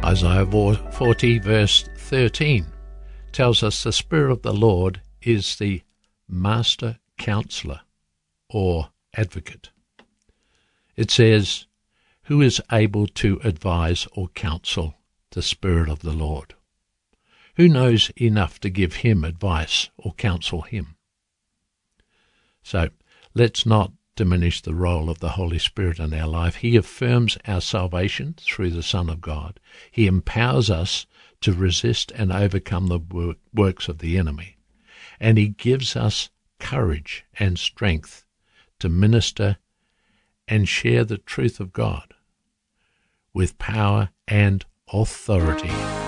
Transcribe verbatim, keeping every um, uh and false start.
Isaiah forty verse thirteen tells us the Spirit of the Lord is the Master Counselor or Advocate. It says, "Who is able to advise or counsel the Spirit of the Lord? Who knows enough to give him advice or counsel him?" So let's not diminish the role of the Holy Spirit in our life. He affirms our salvation through the Son of God. He empowers us to resist and overcome the works of the enemy. And he gives us courage and strength to minister and share the truth of God with power and authority.